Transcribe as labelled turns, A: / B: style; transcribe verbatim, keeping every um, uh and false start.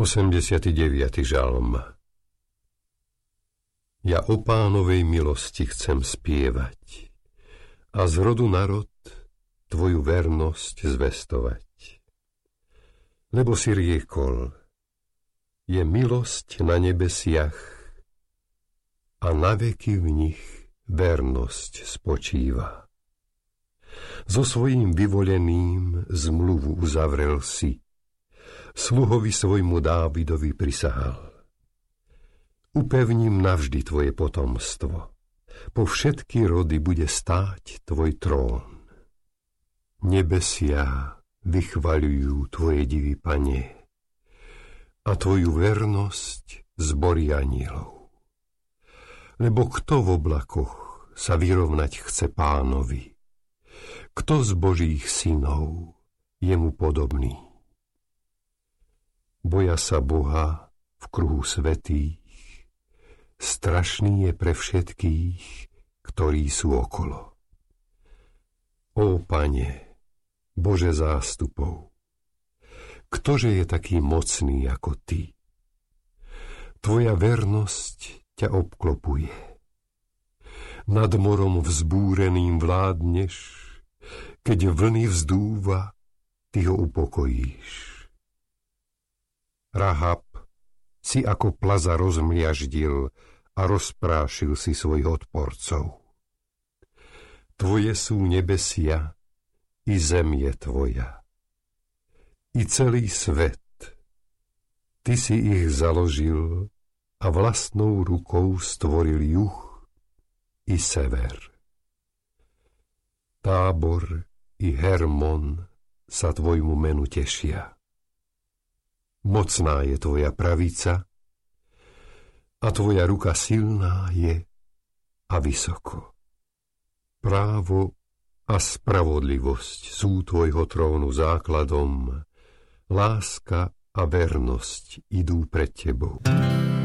A: osemdesiaty deviaty žalm. Ja o Pánovej milosti chcem spievať a z rodu na rod tvoju vernosť zvestovať. Lebo si riekol, je milosť na nebesiach a naveky v nich vernosť spočíva. So svojím vyvoleným zmluvu uzavrel si, sluhovi svojmu Dávidovi prisahal. Upevním navždy tvoje potomstvo, po všetky rody bude stáť tvoj trón. Nebesia vychvaľujú tvoje divy, Pane, a tvoju vernosť zbory anielov. Lebo kto v oblakoch sa vyrovnať chce Pánovi? Kto z Božích synov je mu podobný? Boja sa Boha v kruhu svätých, strašný je pre všetkých, ktorí sú okolo. Ó Pane, Bože zástupov, ktože je taký mocný ako Ty? Tvoja vernosť ťa obklopuje. Nad morom vzbúreným vládneš, keď vlny vzdúva, Ty ho upokojíš. Rahab si ako plaza rozmliaždil a rozprášil si svojich odporcov. Tvoje sú nebesia, i zem je tvoja, i celý svet. Ty si ich založil a vlastnou rukou stvoril juh i sever. Tábor i Hermon sa tvojmu menu tešia. Mocná je tvoja pravica a tvoja ruka silná je a vysoko. Právo a spravodlivosť sú tvojho trónu základom, láska a vernosť idú pred tebou.